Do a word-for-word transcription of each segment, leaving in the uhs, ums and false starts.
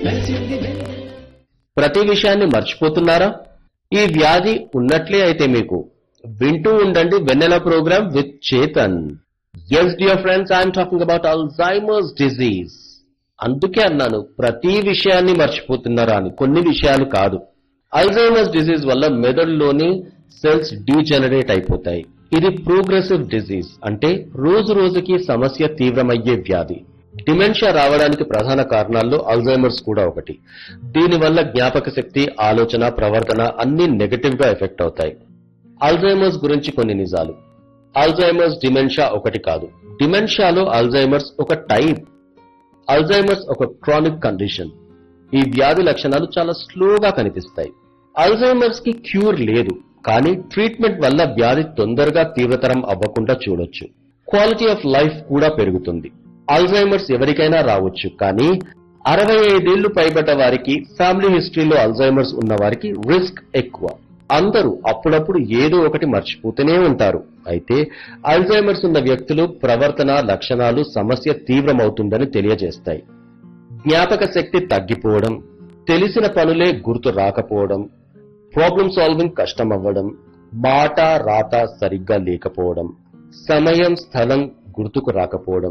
ప్రతి విషయాన్ని మర్చిపోతున్నారా? ఈ వ్యాధి ఉన్నట్లే అయితే మీకు వింటూ ఉండండి వెన్నెల programme with Chetan. Yes dear friends, I'm talking about Alzheimer's disease. అందుకే అన్నాను ప్రతి విషయాన్ని మర్చిపోతున్నారా అని. కొన్ని విషయాలు కాదు. అల్జైమర్స్ డిజీజ్ వల్ల మెదడులోని సెల్స్ డీజెనరేట్ అయిపోతాయి. ఇది ప్రోగ్రెసివ్ డిజీజ్, అంటే రోజు రోజుకి సమస్య తీవ్రమయ్యే వ్యాధి. డిమెన్షియా రావడానికి ప్రధాన కారణాల్లో అల్జైమర్స్ కూడా ఒకటి. దీనివల్ల జ్ఞాపక శక్తి, ఆలోచన, ప్రవర్తన అన్ని నెగటివ్ గా ఎఫెక్ట్ అవుతాయి. అల్జైమర్స్ గురించి కొన్ని నిజాలు. అల్జైమర్స్ డిమెన్షియా ఒకటి కాదు. డిమెన్షియాలో అల్జైమర్స్ ఒక టైప్. అల్జైమర్స్ ఒక క్రానిక్ కండిషన్. ఈ వ్యాధి లక్షణాలు చాలా స్లోగా కనిపిస్తాయి. అల్జైమర్స్ కి క్యూర్ లేదు, కానీ ట్రీట్మెంట్ వల్ల వ్యాధి తొందరగా తీవ్రతరం అవ్వకుండా చూడొచ్చు. క్వాలిటీ ఆఫ్ లైఫ్ కూడా పెరుగుతుంది. అల్జైమర్స్ ఎవరికైనా రావచ్చు, కానీ అరవై ఐదేళ్లు పైబడ్డ వారికి, ఫ్యామిలీ హిస్టరీలో అల్జైమర్స్ ఉన్న వారికి రిస్క్ ఎక్కువ. అందరూ అప్పుడప్పుడు ఏదో ఒకటి మర్చిపోతూనే ఉంటారు. అయితే అల్జైమర్స్ ఉన్న వ్యక్తులు ప్రవర్తన లక్షణాలు సమస్య తీవ్రమవుతుందని తెలియజేస్తాయి. జ్ఞాపక శక్తి తగ్గిపోవడం, తెలిసిన పనులే గుర్తు రాకపోవడం, ప్రాబ్లం సాల్వింగ్ కష్టమవ్వడం, మాట రాత సరిగ్గా లేకపోవడం, సమయం స్థలం గుర్తుకు రాకపోవడం,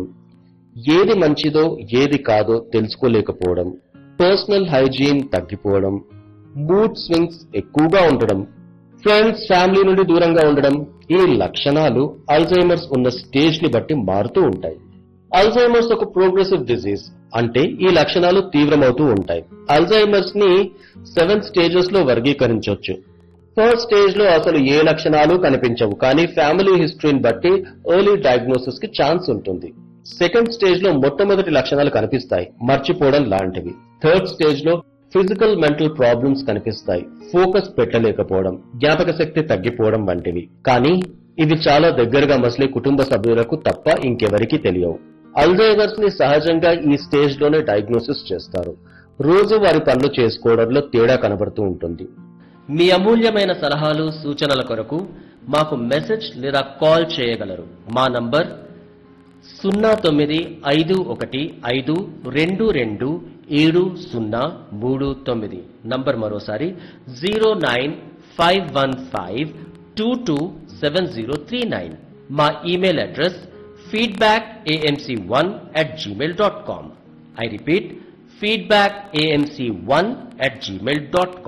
ఏది మంచిదో ఏది కాదో తెలుసుకోలేకపోవడం, పర్సనల్ హైజీన్ తగ్గిపోవడం, మూడ్ స్వింగ్స్ ఎక్కువగా ఉండడం, ఫ్రెండ్స్ ఫ్యామిలీ నుండి దూరంగా ఉండడం, ఈ లక్షణాలు అల్జైమర్స్ ఉన్న స్టేజ్ ని బట్టి మారుతూ ఉంటాయి. అల్జైమర్స్ ఒక ప్రోగ్రెసివ్ డిజీజ్, అంటే ఈ లక్షణాలు తీవ్రమవుతూ ఉంటాయి. అల్జైమర్స్ ని సెవెన్ స్టేజెస్ లో వర్గీకరించవచ్చు. ఫస్ట్ స్టేజ్ లో అసలు ఏ లక్షణాలు కనిపించవు, కానీ ఫ్యామిలీ హిస్టరీని బట్టి ఎర్లీ డయాగ్నోసిస్ కి ఛాన్స్ ఉంటుంది. సెకండ్ స్టేజ్ లో మొట్టమొదటి లక్షణాలు కనిపిస్తాయి, మర్చిపోవడం లాంటివి. థర్డ్ స్టేజ్ లో ఫిజికల్ మెంటల్ ప్రాబ్లమ్స్ కనిపిస్తాయి, ఫోకస్ పెట్టలేకపోవడం, జ్ఞాపక శక్తి తగ్గిపోవడం వంటివి. కానీ ఇవి చాలా దగ్గరగా మసలే కుటుంబ సభ్యులకు తప్ప ఇంకెవరికీ తెలియవు. అల్జైమర్స్ ని సహజంగా ఈ స్టేజ్ లోనే డయాగ్నోసిస్ చేస్తారు. రోజు వారి పనులు చేసుకోవడంలో తేడా కనబడుతూ ఉంటుంది. మీ అమూల్యమైన సలహాలు సూచనల కొరకు మాకు మెసేజ్ లేదా కాల్ చేయగలరు. మా నంబర్ సున్నా తొమ్మిది ఐదు ఒకటి ఐదు రెండు రెండు ఏడు సున్నా మూడు తొమ్మిది. నంబర్ మరోసారి zero nine five one five two two seven zero three nine. మా email address feedback AMC one at Gmail dot com. I repeat, feedback AMC one at Gmail dot com.